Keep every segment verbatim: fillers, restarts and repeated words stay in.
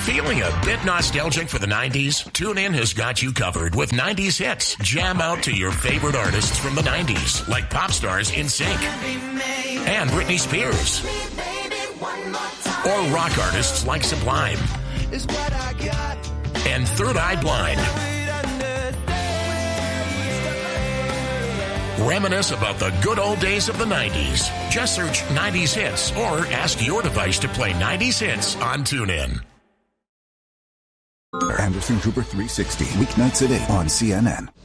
Feeling a bit nostalgic for the nineties? TuneIn has got you covered with nineties hits. Jam out to your favorite artists from the nineties, like pop stars N Sync and Britney Spears, or rock artists like Sublime and Third Eye Blind. Reminisce about the good old days of the nineties. Just search nineties hits or ask your device to play nineties hits on TuneIn. Anderson Cooper three sixty, weeknights at eight on C N N.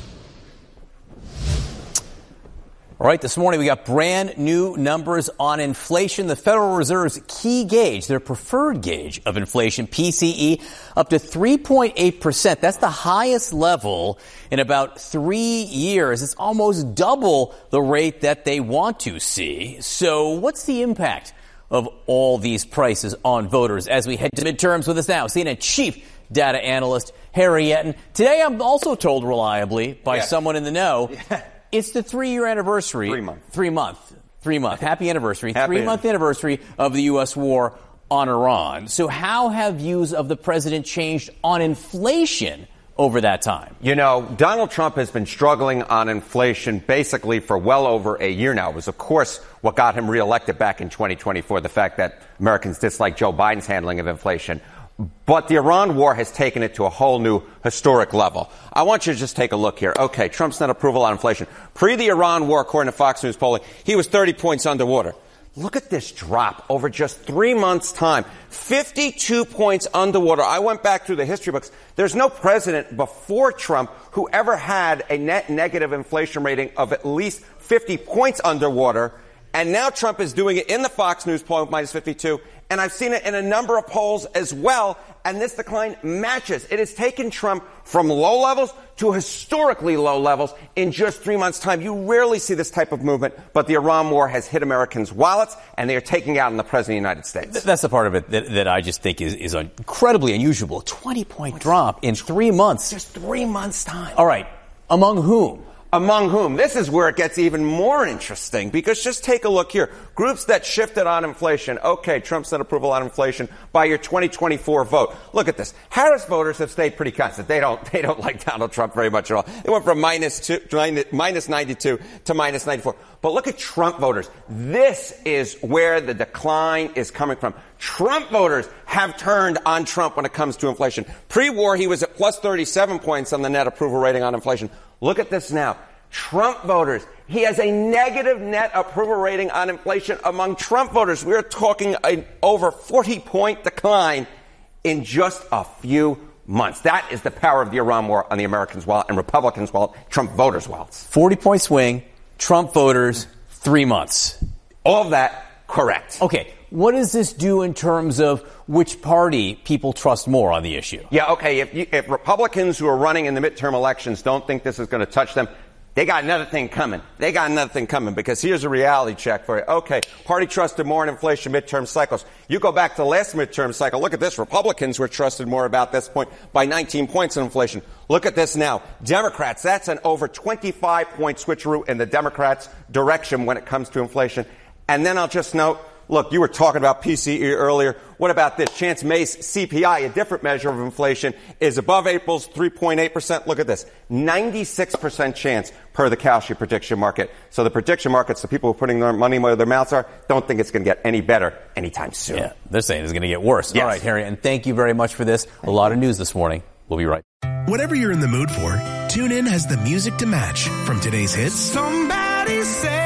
All right, this morning we got brand new numbers on inflation. The Federal Reserve's key gauge, their preferred gauge of inflation, P C E, up to three point eight percent. That's the highest level in about three years. It's almost double the rate that they want to see. So what's the impact of all these prices on voters as we head to midterms? With us now, C N N chief data analyst Harry Yetton. Today I'm also told reliably by yes. someone in the know, yeah. It's the three-year anniversary. Three month. Three month. Three month. Happy anniversary. Happy Three-month anniversary of the U S war on Iran. So how have views of the president changed on inflation over that time? You know, Donald Trump has been struggling on inflation basically for well over a year now. It was, of course, what got him reelected back in twenty twenty-four, the fact that Americans dislike Joe Biden's handling of inflation. But the Iran war has taken it to a whole new historic level. I want you to just take a look here. Okay, Trump's net approval on inflation. Pre the Iran war, according to Fox News polling, he was thirty points underwater. Look at this drop over just three months' time. fifty-two points underwater. I went back through the history books. There's no president before Trump who ever had a net negative inflation rating of at least fifty points underwater. And now Trump is doing it in the Fox News poll, minus fifty-two. And I've seen it in a number of polls as well. And this decline matches. It has taken Trump from low levels to historically low levels in just three months' time. You rarely see this type of movement, but the Iran war has hit Americans' wallets, and they are taking out on the President of the United States. That's the part of it that, that I just think is, is incredibly unusual. twenty-point drop in three months. Just three months' time. All right. Among whom? Among whom? This is where it gets even more interesting, because just take a look here. Groups that shifted on inflation. Okay, Trump's net approval on inflation by your twenty twenty-four vote. Look at this. Harris voters have stayed pretty constant. They don't, they don't like Donald Trump very much at all. They went from minus two, minus ninety-two to minus ninety-four. But look at Trump voters. This is where the decline is coming from. Trump voters have turned on Trump when it comes to inflation. Pre-war, he was at plus thirty-seven points on the net approval rating on inflation. Look at this now. Trump voters, he has a negative net approval rating on inflation among Trump voters. We're talking an over forty-point decline in just a few months. That is the power of the Iran war on the Americans' wallet and Republicans' wallet, Trump voters' wallets. forty-point swing, Trump voters, three months. All of that correct. Okay. What does this do in terms of which party people trust more on the issue? Yeah, okay. If, you, if Republicans who are running in the midterm elections don't think this is going to touch them, they got another thing coming. They got another thing coming, because here's a reality check for you. Okay, party trusted more in inflation midterm cycles. You go back to the last midterm cycle. Look at this. Republicans were trusted more about this point by nineteen points in inflation. Look at this now. Democrats, that's an over twenty-five point switcheroo in the Democrats' direction when it comes to inflation. And then I'll just note, look, you were talking about P C E earlier. What about this? Chance May's C P I, a different measure of inflation, is above April's three point eight percent. Look at this. ninety-six percent chance per the Kalshi prediction market. So the prediction markets, the people who are putting their money where their mouths are, don't think it's going to get any better anytime soon. Yeah, they're saying it's going to get worse. Yes. All right, Harry, and thank you very much for this. A lot of news this morning. We'll be right back. Whatever you're in the mood for, TuneIn has the music to match. From today's hits, Somebody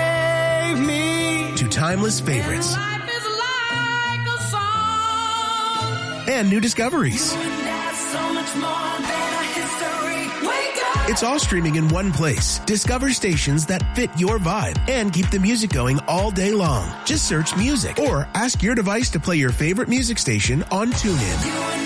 Save Me, to timeless favorites. Life is like a song. And new discoveries. So much more than a history. Wake up. It's all streaming in one place. Discover stations that fit your vibe and keep the music going all day long. Just search music or ask your device to play your favorite music station on TuneIn.